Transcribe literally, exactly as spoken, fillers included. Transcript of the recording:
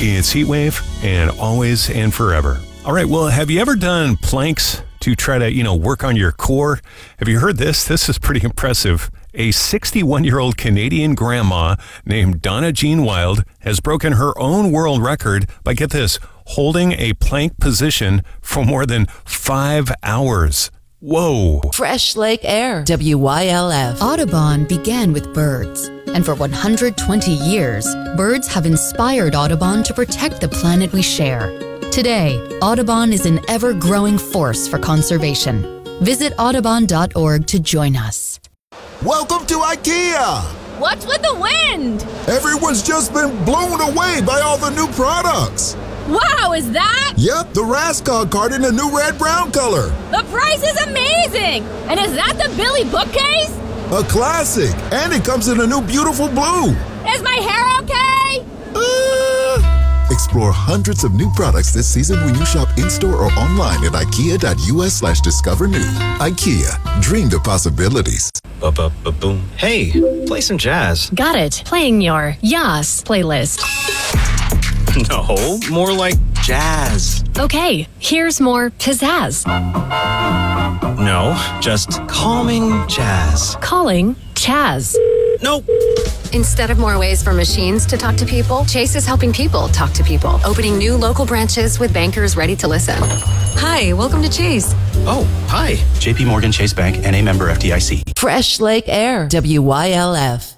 It's Heatwave and always and forever. All right, well, have you ever done planks to try to, you know, work on your core? Have you heard this? This is pretty impressive. A sixty-one-year-old Canadian grandma named Donna Jean Wild has broken her own world record by, get this, holding a plank position for more than five hours. Whoa. Fresh Lake Air, W Y L F. Audubon began with birds, and for one hundred twenty years, birds have inspired Audubon to protect the planet we share. Today, Audubon is an ever-growing force for conservation. Visit audubon dot org to join us. Welcome to IKEA! What's with the wind? Everyone's just been blown away by all the new products. Wow, is that? Yep, the Raskog card in a new red-brown color. The price is amazing! And is that the Billy bookcase? A classic, and it comes in a new beautiful blue. Is my hair okay? Uh... Explore hundreds of new products this season when you shop in-store or online at ikea.us slash discover new. IKEA, dream the possibilities. Ba-ba-ba-boom. Hey, play some jazz. Got it. Playing your Yas playlist. No, more like jazz. Okay, here's more pizzazz. No, just calming jazz. Calling Chaz. Nope. Instead of more ways for machines to talk to people, Chase is helping people talk to people, opening new local branches with bankers ready to listen. Hi, welcome to Chase. Oh, hi. J P Morgan Chase Bank, N A member F D I C. Fresh Lake Air, W Y L F.